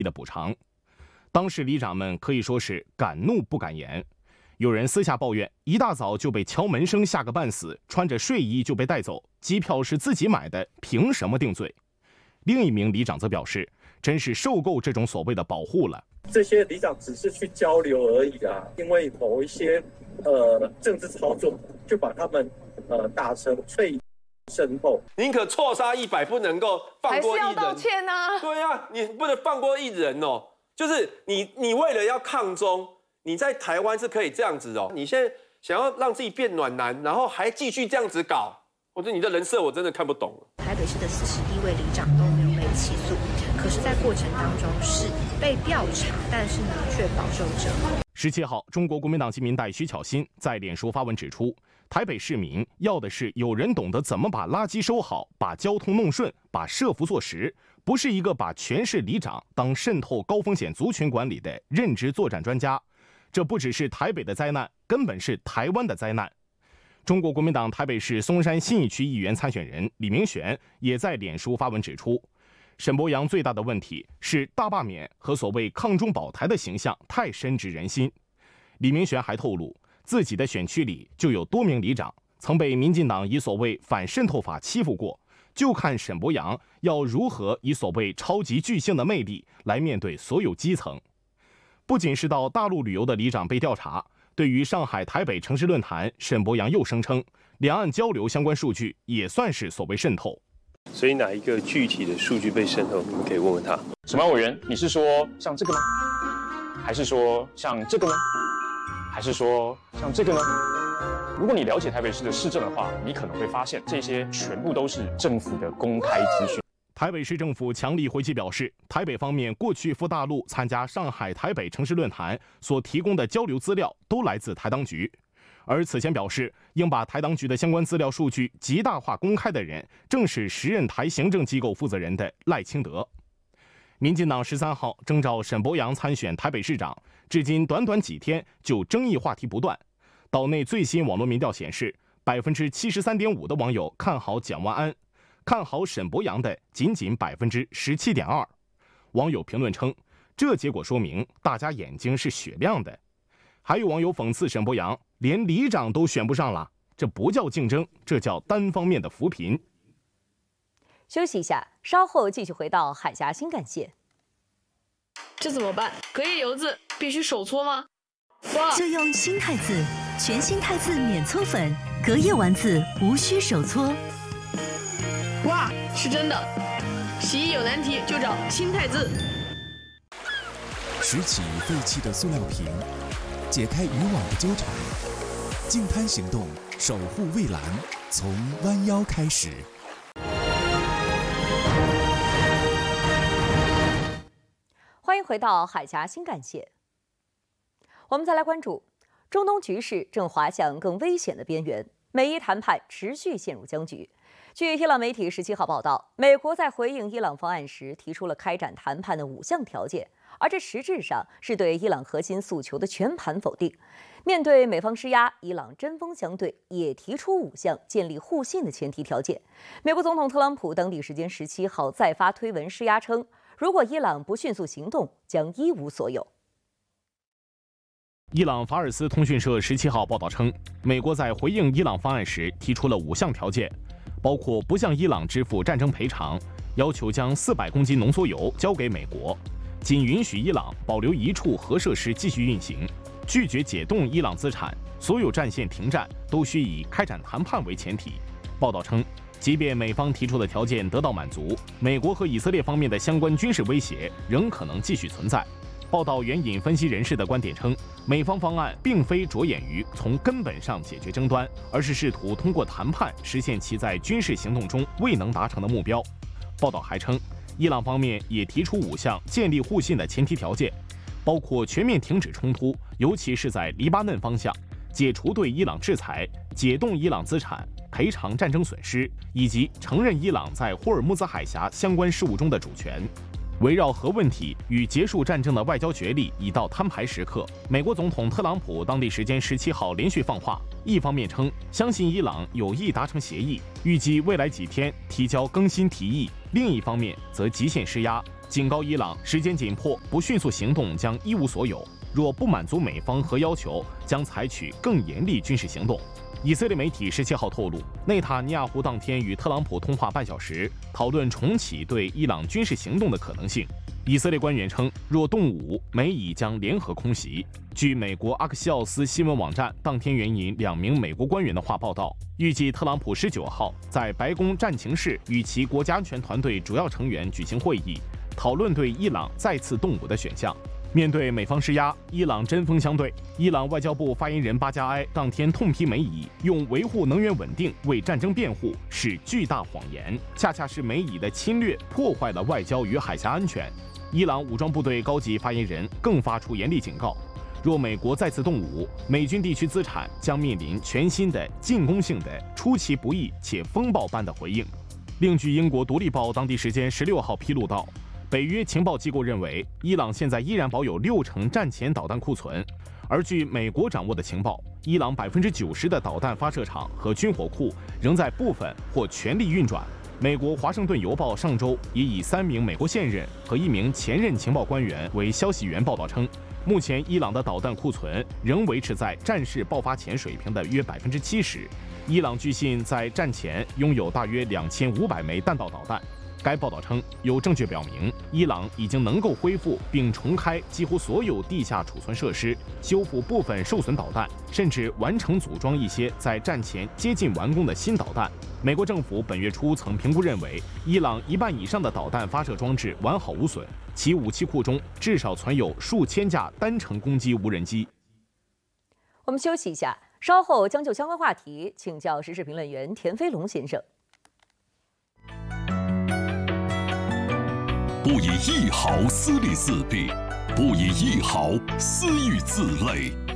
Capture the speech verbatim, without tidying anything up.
的补偿。当时里长们可以说是敢怒不敢言。有人私下抱怨，一大早就被敲门声吓个半死，穿着睡衣就被带走，机票是自己买的，凭什么定罪？另一名里长则表示，真是受够这种所谓的保护了。 这些里长只是去交流而已啊，因为某一些呃政治操作，就把他们呃打成脆身后。 宁可错杀一百，不能够放过一人。 还是要道歉啊！ 对啊，你不能放过一人哦。就是你，你为了要抗中，你在台湾是可以这样子哦。你现在想要让自己变暖男，然后还继续这样子搞，我觉得你的人设我真的看不懂了。 台北市的四十一位里长都没有被起诉，可是，在过程当中是被调查，但是呢却饱受折磨。 十七号，中国国民党新民代徐巧芯在脸书发文指出，台北市民要的是有人懂得怎么把垃圾收好，把交通弄顺，把社福做实，不是一个把全市里长当渗透高风险族群管理的认知作战专家。这不只是台北的灾难，根本是台湾的灾难。中国国民党台北市松山信义区议员参选人李明玄也在脸书发文指出，沈伯洋最大的问题是大罢免和所谓抗中保台的形象太深植人心。李明玄还透露，自己的选区里就有多名里长曾被民进党以所谓反渗透法欺负过，就看沈伯洋要如何以所谓超级巨星的魅力来面对所有基层。不仅是到大陆旅游的里长被调查，对于上海、台北城市论坛，沈伯洋又声称，两岸交流相关数据也算是所谓渗透。 所以哪一个具体的数据被渗透，你们可以问问他。 沈茂委员，你是说像这个吗？还是说像这个呢？还是说像这个呢？如果你了解台北市的市政的话，你可能会发现，这些全部都是政府的公开资讯。 台北市政府强力回击表示，台北方面过去赴大陆参加上海、台北城市论坛所提供的交流资料都来自台当局，而此前表示应把台当局的相关资料数据极大化公开的人，正是时任台行政机构负责人的赖清德。民进党十三号征召沈伯洋参选台北市长，至今短短几天就争议话题不断。岛内最新网络民调显示，百分之七十三点五的网友看好蒋万安，看好沈伯洋的仅仅百分之十七点二。网友评论称，这结果说明大家眼睛是雪亮的。还有网友讽刺沈伯洋连里长都选不上了，这不叫竞争，这叫单方面的扶贫。 休息一下，稍后继续回到海峡新干线。 这怎么办？隔夜油渍必须手搓吗？哇！ 就用新汰渍，全新汰渍免搓粉，隔夜丸子无需手搓。 哇，是真的！洗衣有难题就找新汰渍。 拾起废弃的塑料瓶，解开渔网的纠缠，净滩行动，守护蔚蓝，从弯腰开始。 欢迎回到海峡新干线。我们再来关注，中东局势正滑向更危险的边缘，美伊谈判持续陷入僵局。据伊朗媒体十七号报道，美国在回应伊朗方案时提出了开展谈判的五项条件，而这实质上是对伊朗核心诉求的全盘否定。面对美方施压，伊朗针锋相对，也提出五项建立互信的前提条件。美国总统特朗普当地时间十七号再发推文施压称，如果伊朗不迅速行动，将一无所有。 伊朗法尔斯通讯社十七号报道称，美国在回应伊朗方案时提出了五项条件，包括不向伊朗支付战争赔偿，要求将四百公斤浓缩铀交给美国，仅允许伊朗保留一处核设施继续运行，拒绝解冻伊朗资产，所有战线停战都需以开展谈判为前提。报道称，即便美方提出的条件得到满足，美国和以色列方面的相关军事威胁仍可能继续存在。报道援引分析人士的观点称，美方方案并非着眼于从根本上解决争端，而是试图通过谈判实现其在军事行动中未能达成的目标。报道还称，伊朗方面也提出五项建立互信的前提条件，包括全面停止冲突，尤其是在黎巴嫩方向，解除对伊朗制裁，解冻伊朗资产，赔偿战争损失，以及承认伊朗在霍尔木兹海峡相关事务中的主权。围绕核问题与结束战争的外交角力已到摊牌时刻，美国总统特朗普当地时间十七号连续放话，一方面称相信伊朗有意达成协议，预计未来几天提交更新提议，另一方面则极限施压， 警告伊朗时间紧迫，不迅速行动将一无所有，若不满足美方核要求，将采取更严厉军事行动。以色列媒体十七号透露，内塔尼亚胡当天与特朗普通话半小时，讨论重启对伊朗军事行动的可能性。以色列官员称，若动武，美以将联合空袭。据美国阿克西奥斯新闻网站当天援引两名美国官员的话报道，预计特朗普十九号在白宫战情室与其国家安全团队主要成员举行会议，讨论对伊朗再次动武的选项。面对美方施压，伊朗针锋相对。伊朗外交部发言人巴加埃当天痛批美以用维护能源稳定为战争辩护是巨大谎言，恰恰是美以的侵略破坏了外交与海峡安全。伊朗武装部队高级发言人更发出严厉警告，若美国再次动武，美军地区资产将面临全新的进攻性的、出其不意且风暴般的回应。另据英国《独立报》当地时间十六号披露到，北约情报机构认为，伊朗现在依然保有六成战前导弹库存，而据美国掌握的情报，伊朗百分之九十的导弹发射场和军火库仍在部分或全力运转。美国《华盛顿邮报》上周也以三名美国现任和一名前任情报官员为消息源报道称，目前伊朗的导弹库存仍维持在战事爆发前水平的约百分之七十。伊朗据信在战前拥有大约两千五百枚弹道导弹。该报道称，有证据表明，伊朗已经能够恢复并重开几乎所有地下储存设施，修复部分受损导弹，甚至完成组装一些在战前接近完工的新导弹。美国政府本月初曾评估认为，伊朗一半以上的导弹发射装置完好无损，其武器库中至少存有数千架单程攻击无人机。 我们休息一下，稍后将就相关话题请教时事评论员田飞龙先生。 不以一毫私利自弊，不以一毫私欲自累。